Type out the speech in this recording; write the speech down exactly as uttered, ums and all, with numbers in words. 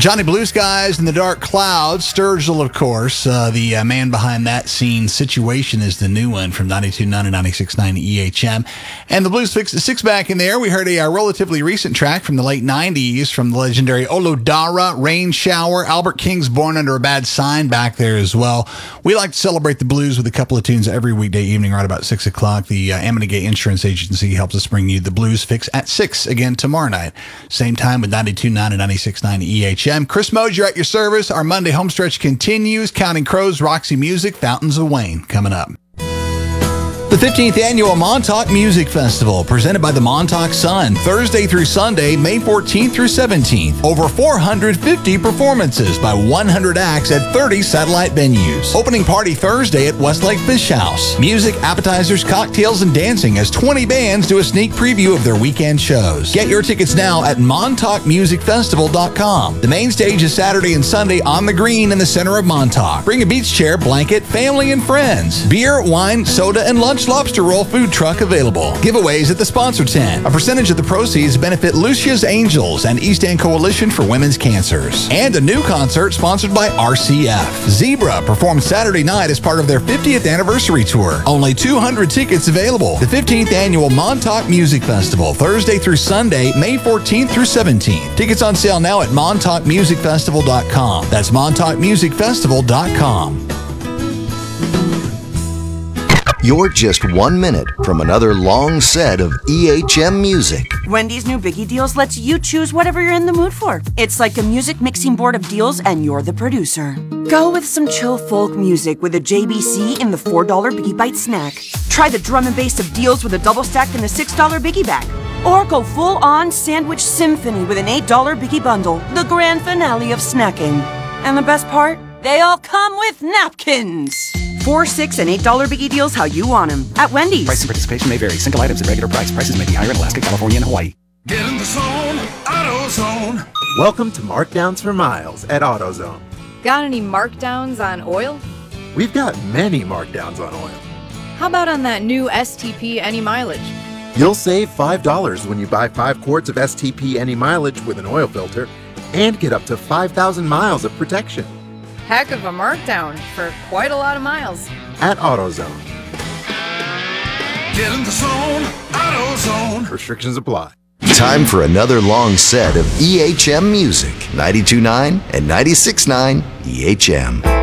Johnny Blue Skies and the Dark Clouds. Sturgill, of course. Uh, the uh, man behind that scene. Situation is the new one from ninety-two point nine and ninety-six point nine E H M. And the Blues Fix Six back in there. We heard a, a relatively recent track from the late nineties from the legendary Olodara, Rain Shower. Albert King's Born Under a Bad Sign back there as well. We like to celebrate the blues with a couple of tunes every weekday evening right about six o'clock. The uh, Ammonigate Insurance Agency helps us bring you the Blues Fix at six again tomorrow night. Same time with ninety-two point nine and ninety-six point nine E H M. Chris Mosier at your service. Our Monday homestretch continues. Counting Crows, Roxy Music, Fountains of Wayne coming up. The fifteenth Annual Montauk Music Festival, presented by the Montauk Sun, Thursday through Sunday, May fourteenth through seventeenth. Over four hundred fifty performances by one hundred acts at thirty satellite venues. Opening party Thursday at Westlake Fish House. Music, appetizers, cocktails, and dancing as twenty bands do a sneak preview of their weekend shows. Get your tickets now at montauk music festival dot com. The main stage is Saturday and Sunday on the green in the center of Montauk. Bring a beach chair, blanket, family, and friends. Beer, wine, soda, and lunch lobster roll food truck available. Giveaways at the sponsor tent. A percentage of the proceeds benefit Lucia's Angels and East End Coalition for Women's Cancers. And a new concert sponsored by R C F. Zebra performed Saturday night as part of their fiftieth anniversary tour. Only two hundred tickets available. The fifteenth Annual Montauk Music Festival, Thursday through Sunday, May fourteenth through seventeenth. Tickets on sale now at montauk music festival dot com. That's montauk music festival dot com. You're just one minute from another long set of E H M music. Wendy's new Biggie Deals lets you choose whatever you're in the mood for. It's like a music mixing board of deals, and you're the producer. Go with some chill folk music with a J B C in the four dollar Biggie Bite snack. Try the drum and bass of deals with a double stack in the six dollar Biggie Bag. Or go full-on sandwich symphony with an eight dollar Biggie Bundle, the grand finale of snacking. And the best part? They all come with napkins. Four, six, and eight dollar Biggie Deals how you want them at Wendy's. Price and participation may vary. Single items at regular price. Prices may be higher in Alaska, California, and Hawaii. Get in the zone, AutoZone. Welcome to Markdowns for Miles at AutoZone. Got any markdowns on oil? We've got many markdowns on oil. How about on that new S T P Any Mileage? You'll save five dollars when you buy five quarts of S T P Any Mileage with an oil filter and get up to five thousand miles of protection. Heck of a markdown for quite a lot of miles. At AutoZone. Get in the zone, AutoZone. Restrictions apply. Time for another long set of E H M music. ninety-two point nine and ninety-six point nine E H M.